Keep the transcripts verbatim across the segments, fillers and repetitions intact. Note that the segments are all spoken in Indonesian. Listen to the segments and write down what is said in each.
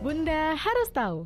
Bunda harus tahu.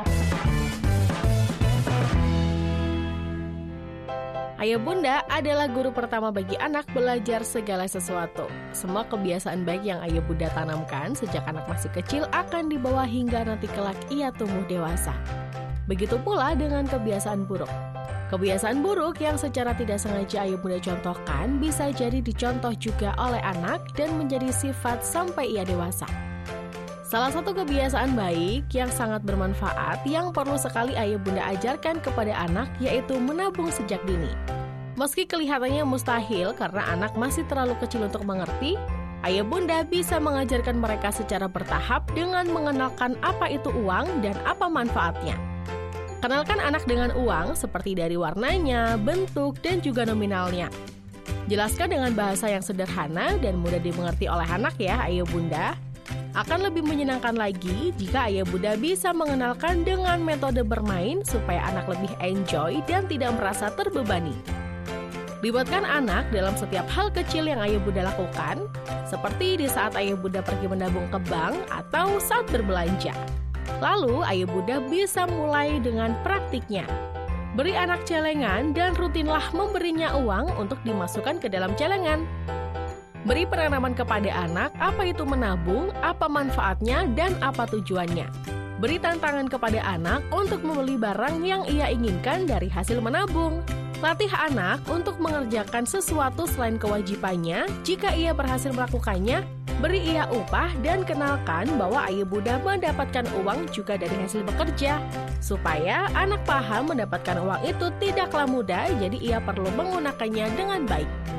Ayah bunda adalah guru pertama bagi anak belajar segala sesuatu. Semua kebiasaan baik yang ayah bunda tanamkan sejak anak masih kecil akan dibawa hingga nanti kelak ia tumbuh dewasa. Begitu pula dengan kebiasaan buruk. Kebiasaan buruk yang secara tidak sengaja ayah bunda contohkan bisa jadi dicontoh juga oleh anak dan menjadi sifat sampai ia dewasa. Salah satu kebiasaan baik yang sangat bermanfaat yang perlu sekali ayah bunda ajarkan kepada anak yaitu menabung sejak dini. Meski kelihatannya mustahil karena anak masih terlalu kecil untuk mengerti, ayah bunda bisa mengajarkan mereka secara bertahap dengan mengenalkan apa itu uang dan apa manfaatnya. Kenalkan anak dengan uang seperti dari warnanya, bentuk, dan juga nominalnya. Jelaskan dengan bahasa yang sederhana dan mudah dimengerti oleh anak ya ayah bunda. Akan lebih menyenangkan lagi jika ayah bunda bisa mengenalkan dengan metode bermain supaya anak lebih enjoy dan tidak merasa terbebani. Libatkan anak dalam setiap hal kecil yang ayah bunda lakukan, seperti di saat ayah bunda pergi menabung ke bank atau saat berbelanja. Lalu ayah bunda bisa mulai dengan praktiknya. Beri anak celengan dan rutinlah memberinya uang untuk dimasukkan ke dalam celengan. Beri penanaman kepada anak apa itu menabung, apa manfaatnya, dan apa tujuannya. Beri tantangan kepada anak untuk membeli barang yang ia inginkan dari hasil menabung. Latih anak untuk mengerjakan sesuatu selain kewajibannya. Jika ia berhasil melakukannya, beri ia upah dan kenalkan bahwa ayah bunda mendapatkan uang juga dari hasil bekerja. Supaya anak paham mendapatkan uang itu tidaklah mudah, jadi ia perlu menggunakannya dengan baik.